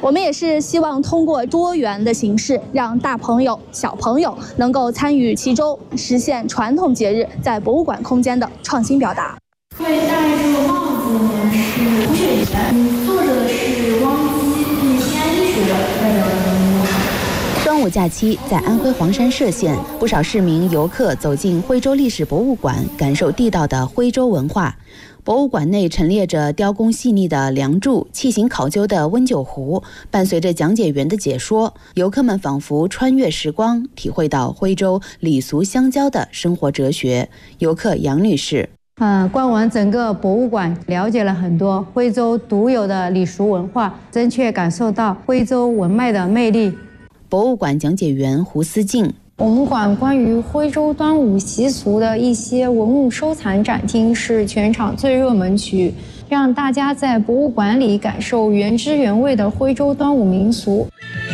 我们也是希望通过多元的形式，让大朋友、小朋友能够参与其中，实现传统节日在博物馆空间的创新表达。 会戴这个帽子呢是胡雪岩，作者是汪基，是西安医学的代表人物。 端午假期，在安徽黄山歙县，不少市民游客走进徽州历史博物馆，感受地道的徽州文化。博物馆内陈列着雕工细腻的梁柱、器型考究的温酒壶，伴随着讲解员的解说，游客们仿佛穿越时光，体会到徽州礼俗相交的生活哲学。游客杨女士。 逛完整个博物馆，了解了很多徽州独有的礼俗文化，真切感受到徽州文脉的魅力。 博物馆讲解员胡思静。 我们馆关于徽州端午习俗的一些文物收藏展厅是全场最热门区，让大家在博物馆里感受原汁原味的徽州端午民俗。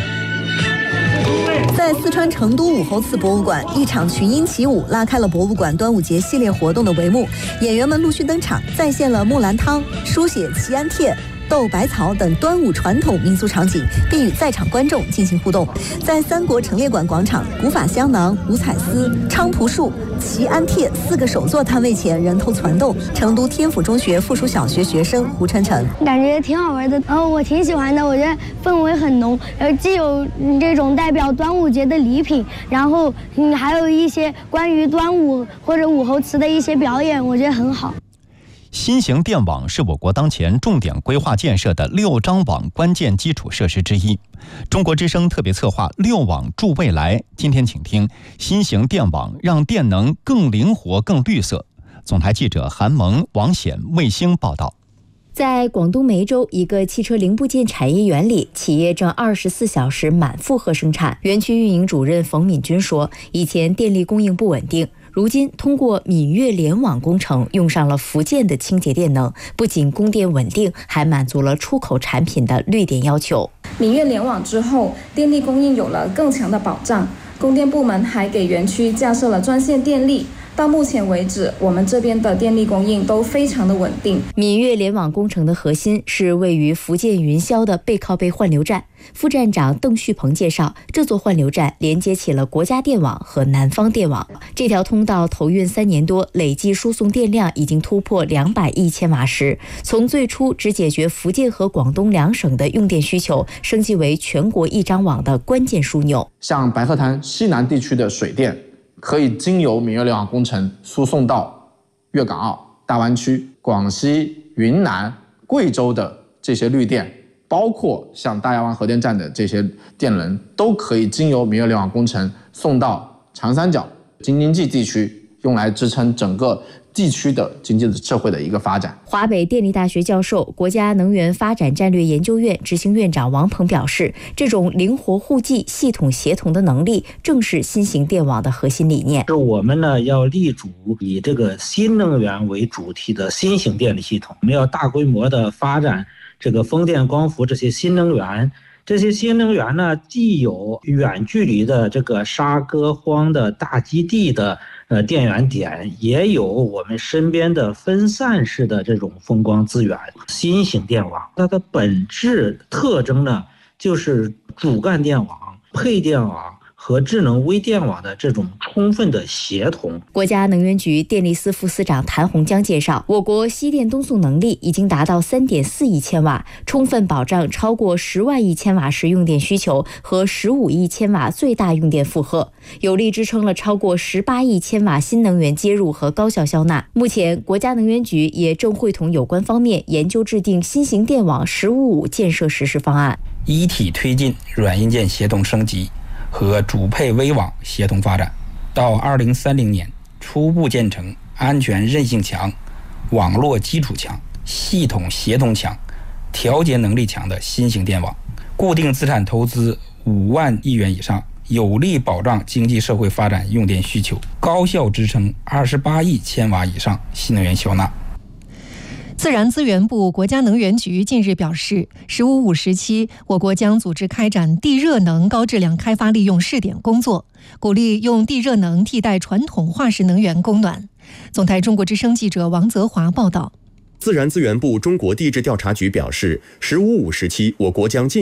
在四川成都武侯祠博物馆，一场群英起舞拉开了博物馆端午节系列活动的帷幕。演员们陆续登场，再现了木兰汤、书写祈安帖、斗百草等端午传统民俗场景，并与在场观众进行互动。在三国陈列馆广场，古法香囊、五彩丝、菖蒲树、祈安帖4个首座摊位前人头攒动。成都天府中学附属小学学生胡晨晨， 感觉挺好玩的，我挺喜欢的，我觉得氛围很浓，既有这种代表端午节的礼品，然后还有一些关于端午或者武侯祠的一些表演，我觉得很好。 新型电网是我国当前重点规划建设的6张网关键基础设施之一。中国之声特别策划6网助未来，今天请听新型电网让电能更灵活更绿色。总台记者韩萌、王显、卫星报道。 在广东梅州一个汽车零部件产业园里，企业正24小时满负荷生产。园区运营主任冯敏军说，以前电力供应不稳定，如今通过闽粤联网工程，用上了福建的清洁电能，不仅供电稳定，还满足了出口产品的绿电要求。 闽粤联网之后，电力供应有了更强的保障，供电部门还给园区架设了专线电力。到目前为止，我们这边的电力供应都非常的稳定。 闽粤联网工程的核心是位于福建云霄的背靠背换流站。副站长邓旭鹏介绍，这座换流站连接起了国家电网和南方电网。这条通道投运3年多，累计输送电量已经突破200亿千瓦时，从最初只解决福建和广东2省的用电需求，升级为全国一张网的关键枢纽。 像白鹤潭西南地区的水电，可以经由闽粤联网工程输送到粤港澳大湾区、广西、云南、贵州的这些绿电，包括像大亚湾核电站的这些电能，都可以经由闽粤联网工程送到长三角、京津冀地区，用来支撑整个地区的经济社会的一个发展。 华北电力大学教授、国家能源发展战略研究院执行院长王鹏表示，这种灵活互济、系统协同的能力，正是新型电网的核心理念。 我们呢要立足以这个新能源为主题的新型电力系统，我们要大规模的发展这个风电、光伏这些新能源。这些新能源呢，既有远距离的这个沙鸽荒的大基地的电源点，也有我们身边的分散式的这种风光资源。新型电网它的本质特征呢，就是主干电网、配电网和智能微电网的这种充分的协同。 国家能源局电力司副司长谭洪江介绍，我国西电东送能力已经达到3.4亿千瓦，充分保障超过10万亿千瓦时用电需求和15亿千瓦最大用电负荷，有力支撑了超过18亿千瓦新能源接入和高效消纳。目前，国家能源局也正会同有关方面研究制定新型电网“15+5”建设实施方案， 一体推进软硬件协同升级和主配微网协同发展，到2030年初步建成安全韧性强、网络基础强、系统协同强、调节能力强的新型电网，固定资产投资5万亿元以上，有力保障经济社会发展用电需求，高效支撑28亿千瓦以上新能源消纳。 自然资源部、国家能源局近日表示，“15+5”时期，我国将组织开展地热能高质量开发利用试点工作，鼓励用地热能替代传统化石能源供暖。总台中国之声记者王泽华报道。 自然资源部中国地质调查局表示，“15+5”时期，我国将进